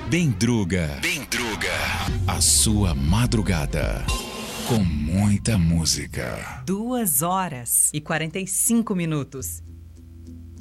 Bem-Druga. A sua madrugada. Com muita música. 2 horas e 45 minutos.